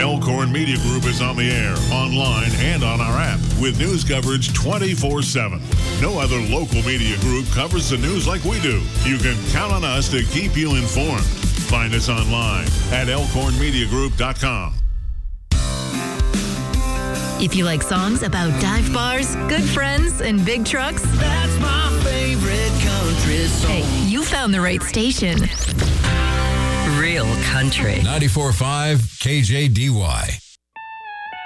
Elkhorn Media Group is on the air, online, and on our app with news coverage 24/7. No other local media group covers the news like we do. You can count on us to keep you informed. Find us online at elkhornmediagroup.com. If you like songs about dive bars, good friends, and big trucks, that's my favorite country song. Hey, you found the right station. Real country. 94.5 KJDY.